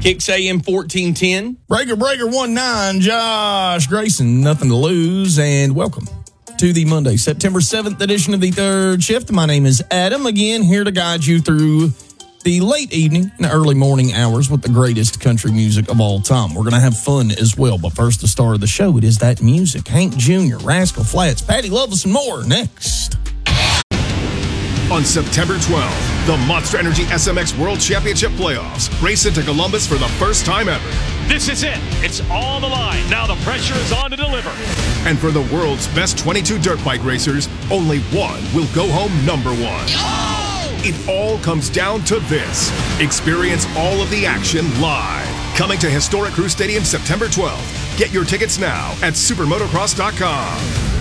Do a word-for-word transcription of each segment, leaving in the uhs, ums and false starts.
Kicks A M fourteen ten. Breaker Breaker one nine, Josh Grayson, nothing to lose, and welcome to the Monday, September seventh edition of the Third Shift. My name is Adam, again, here to guide you through the late evening and early morning hours with the greatest country music of all time. We're going to have fun as well, but first, the star of the show, it is that music. Hank Junior, Rascal Flatts, Patty Loveless, and more next. On September twelfth, the Monster Energy S M X World Championship Playoffs race into Columbus for the first time ever. This is it. It's on the line. Now the pressure is on to deliver. And for the world's best twenty-two dirt bike racers, only one will go home number one. Oh! It all comes down to this. Experience all of the action live. Coming to historic Crew Stadium September twelfth. Get your tickets now at supermotocross dot com.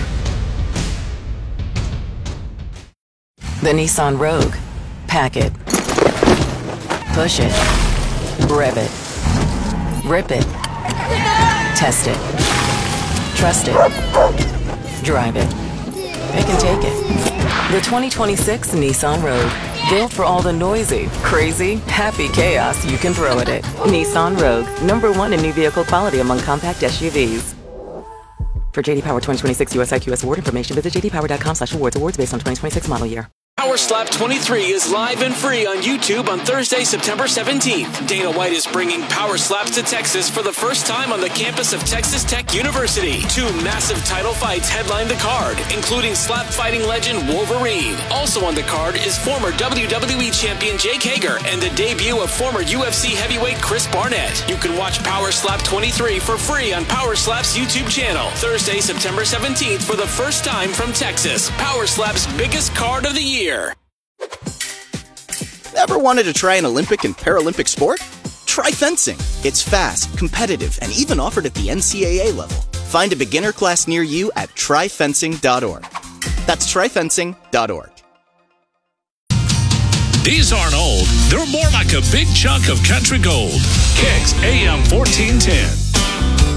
The Nissan Rogue. Pack it. Push it. Rev it. Rip it. Test it. Trust it. Drive it. It can take it. The twenty twenty-six Nissan Rogue. Built for all the noisy, crazy, happy chaos you can throw at it. Nissan Rogue. Number one in new vehicle quality among compact S U Vs. For J D Power twenty twenty-six U S I Q S award information, visit j d power dot com slash awards. Awards based on twenty twenty-six model year. Power Slap twenty-three is live and free on YouTube on Thursday, September seventeenth. Dana White is bringing Power Slaps to Texas for the first time on the campus of Texas Tech University. Two massive title fights headline the card, including slap fighting legend Wolverine. Also on the card is former W W E champion Jake Hager and the debut of former U F C heavyweight Chris Barnett. You can watch Power Slap twenty-three for free on Power Slap's YouTube channel. Thursday, September seventeenth for the first time from Texas. Power Slap's biggest card of the year. Ever wanted to try an Olympic and Paralympic sport? Try fencing. It's fast, competitive, and even offered at the N C A A level. Find a beginner class near you at try fencing dot org. That's try fencing dot org. These aren't old. They're more like a big chunk of country gold. Kicks A M fourteen ten.